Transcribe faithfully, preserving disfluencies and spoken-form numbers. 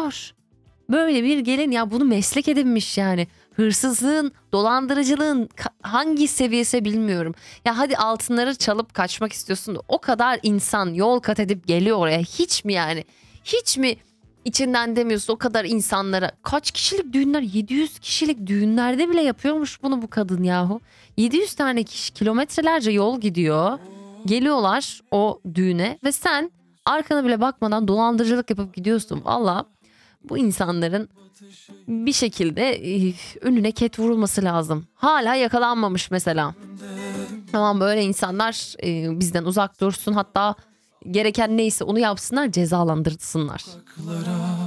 geliyor. Böyle bir gelin ya, bunu meslek edinmiş yani. Hırsızlığın, dolandırıcılığın ka- hangi seviyesi bilmiyorum. Ya hadi altınları çalıp kaçmak istiyorsun da o kadar insan yol kat edip geliyor oraya. Hiç mi yani? Hiç mi içinden demiyorsun o kadar insanlara? Kaç kişilik düğünler? yedi yüz kişilik düğünlerde bile yapıyormuş bunu bu kadın yahu. yedi yüz tane kişi kilometrelerce yol gidiyor. Geliyorlar o düğüne ve sen arkana bile bakmadan dolandırıcılık yapıp gidiyorsun. Valla bu insanların bir şekilde e, önüne ket vurulması lazım. Hala yakalanmamış mesela. Tamam, böyle insanlar e, bizden uzak dursun, hatta gereken neyse onu yapsınlar, cezalandırsınlar.